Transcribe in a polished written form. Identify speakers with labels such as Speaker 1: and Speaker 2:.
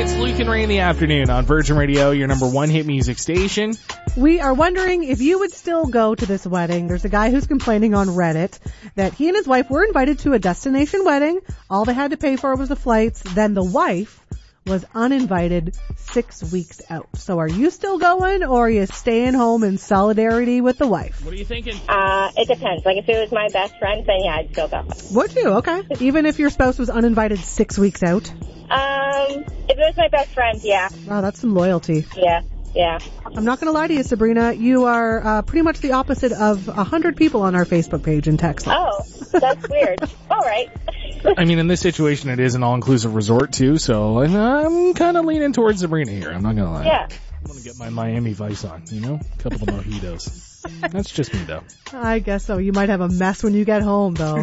Speaker 1: It's Luke and Ray in the afternoon on Virgin Radio, your number one hit music station.
Speaker 2: We are wondering if you would still go to this wedding. There's a guy who's complaining on Reddit that he and his wife were invited to a destination wedding. All they had to pay for was the flights. Then the wife was uninvited 6 weeks out. So are you still going, or are you staying home in solidarity with the wife?
Speaker 1: What are you thinking?
Speaker 3: It depends. Like, if it was my best friend, then yeah, I'd still go.
Speaker 2: Would you? Okay. Even if your spouse was uninvited 6 weeks out?
Speaker 3: If it was my best friend, yeah.
Speaker 2: Wow, that's some loyalty.
Speaker 3: Yeah.
Speaker 2: I'm not going to lie to you, Sabrina. You are pretty much the opposite of 100 people on our Facebook page in text.
Speaker 3: Oh, that's weird. All right.
Speaker 1: I mean, in this situation, it is an all-inclusive resort, too, so I'm kind of leaning towards Sabrina here. I'm not going to lie.
Speaker 3: Yeah.
Speaker 1: I want to get my Miami Vice on, you know? A couple of mojitos. That's just me, though.
Speaker 2: I guess so. You might have a mess when you get home, though.